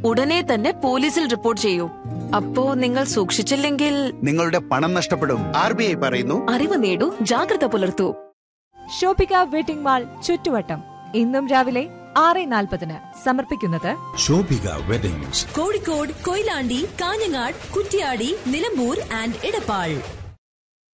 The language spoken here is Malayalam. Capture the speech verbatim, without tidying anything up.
ഉടനെ തന്നെ പോലീസിൽ റിപ്പോർട്ട് ചെയ്യൂ. അപ്പോ നിങ്ങൾ സൂക്ഷിച്ചില്ലെങ്കിൽ നിങ്ങളുടെ പണം നഷ്ടപ്പെടും. ആർ ബി ഐ പറയുന്നു, അറിവ് നേടൂ, ജാഗ്രത പുലർത്തൂ. ഷോപ്പിക വെഡിംഗ് മാൾ ചുറ്റുവട്ടം ഇന്നും രാവിലെ ആറ് നാൽപ്പതിന് സമർപ്പിക്കുന്നത് ഷോപ്പിക വെഡിങ്സ്, കോഴിക്കോട്, കൊയിലാണ്ടി, കാഞ്ഞങ്ങാട്, കുറ്റ്യാടി, നിലമ്പൂർ ആൻഡ് ഇടപ്പാൾ.